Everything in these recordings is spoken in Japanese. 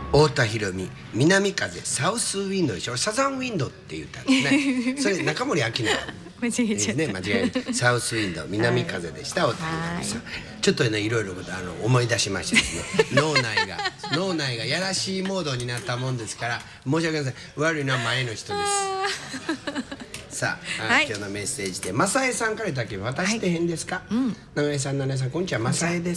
太田裕美、南風、サウスウィンドでしょ。サザンウィンドって言ったんですね。それ中森明菜間違えちゃった、 間違えサウスウィンド、南風でした。太田裕美さん、ちょっとねいろいろ思い出しましてですね脳内がやらしいモードになったもんですから、申し訳ない、悪いのは前の人です。さあ、今日のメッセージで正江さんからいただき、私って変ですか。長江さん、七重さん、こんにちは、正江です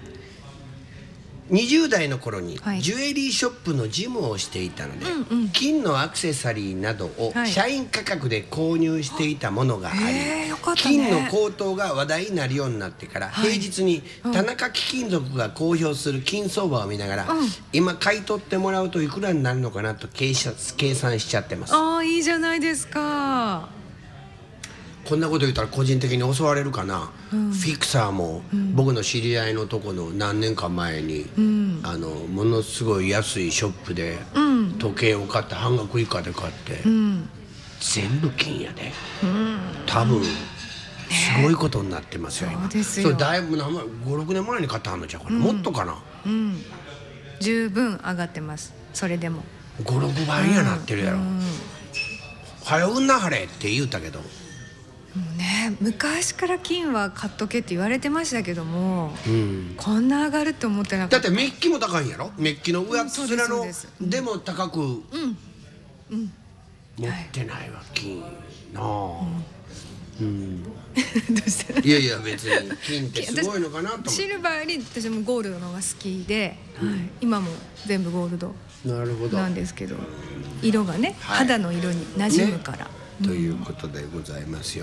。20代の頃にジュエリーショップの事務をしていたので、金のアクセサリーなどを社員価格で購入していたものがあり、金の高騰が話題になるようになってから、平日に田中貴金属が公表する金相場を見ながら、今買い取ってもらうといくらになるのかなと計算しちゃってます。 ああ、いいじゃないですか。 こんなこと言ったら個人的に襲われるかな。フィクサーも僕の知り合いのとこの何年か前に、ものすごい安いショップで時計を買って、半額以下で買って、全部金やで、多分すごいことになってますよ今。それだいぶ5、6年前に買ったはんのちゃうかな、もっとかな。 十分上がってます。それでも 5、6倍にはなってるやろ。はようんなはれって言うたけどね、昔から金は買っとけって言われてましたけども、こんな上がるって思ってなかった。 だってメッキも高いんやろ。メッキの上っ面のでも高く持ってないわ金なあ。どうした？いやいや、別に金ってすごいのかなと思って。 シルバーより私もゴールドの方が好きで、今も全部ゴールドなんですけど、色がね、肌の色に馴染むから、 ということでございますよ。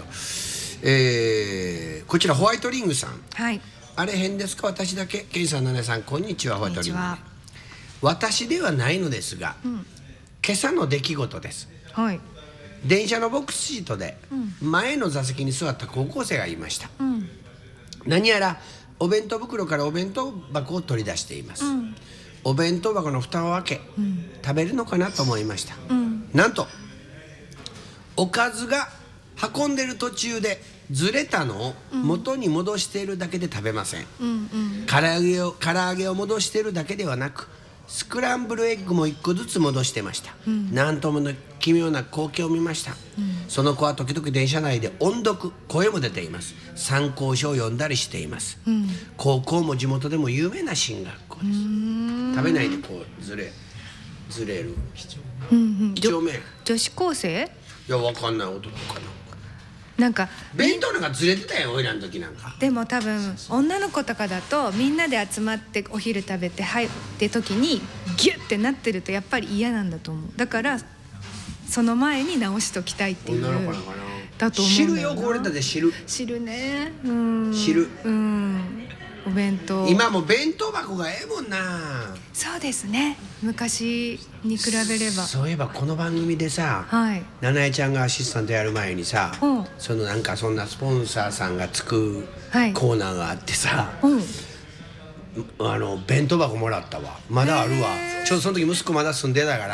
こちらホワイトリングさん、あれ変ですか、私だけ。ケンさん、ナナさん、こんにちは。ホワイトリング、私ではないのですが、今朝の出来事です。電車のボックスシートで前の座席に座った高校生がいました。何やらお弁当袋からお弁当箱を取り出しています。お弁当箱の蓋を開け、食べるのかなと思いました。なんとおかずが運んでる途中でずれたのを元に戻しているだけで食べません。唐揚げを戻しているだけではなく、スクランブルエッグも1個ずつ戻してました。なんとも奇妙な光景を見ました。その子は時々電車内で音読、声も出ています。参考書を読んだりしています。高校も地元でも有名な進学校です。食べないでこうずれる几帳面。 女子高生？ いや、わかんない、男かな。 なんか弁当なんかずれてたよ、おいらの時なんか。 でも多分女の子とかだと、みんなで集まってお昼食べてはいって時にギュッてなってるとやっぱり嫌なんだと思う。だからその前に直しときたいっていう。 女の子なのかな。 だと思うんだよな。 汁よ、これだって汁ね。 汁。 お弁当。 今も弁当箱がええもんな。 そうですね。昔に比べれば。 そういえばこの番組でさ、七重ちゃんがアシスタントやる前にさ、そのなんかそんなスポンサーさんがつくコーナーがあってさ、弁当箱もらったわ。まだあるわ。ちょうどその時息子まだ住んでたから、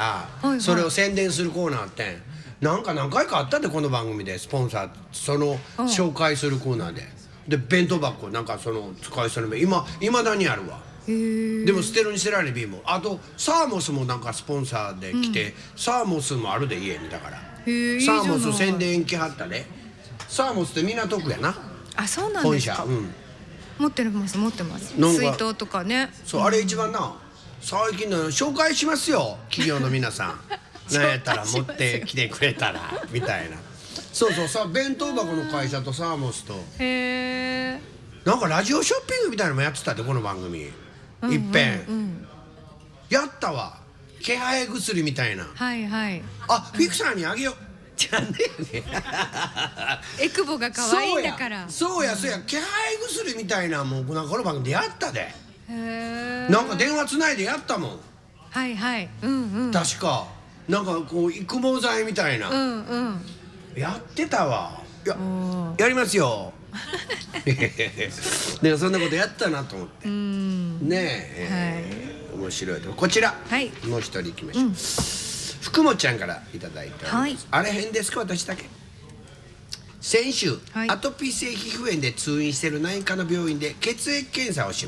それを宣伝するコーナーあってん。なんか何回かあったで、この番組でスポンサーその紹介するコーナーで弁当箱なんかその使い捨ての今だにあるわ。でも捨てるに捨てられビーも、あとサーモスもなんかスポンサーで来て、サーモスもあるで家に。だからサーモス宣伝来はったで。サーモスって港区やな。 あ、そうなんですか。持ってます。水筒とかね。 そう、あれ一番な、最近の紹介しますよ、企業の皆さん。なんやったら持ってきてくれたらみたいな。そうさ、弁当箱の会社とサーモスと、なんかラジオショッピングみたいなのもやってたで、この番組。いっぺんやったわ。気配薬みたいな。あ、フィクサーにあげよう。じゃねえね。 エクボが可愛いんだから。 そうや気配薬みたいなもん、なんかこの番組でやったで。なんか電話つないでやったもん。確かなんかこう育毛剤みたいな、やってたわ。やりますよ。でもそんなことやったなと思ってねえ、面白いと。こちら、もう一人いきましょう。福本ちゃんからいただいております。あれ変ですか、私だけ。先週、アトピー性皮膚炎で通院している内科の病院で血液検査をし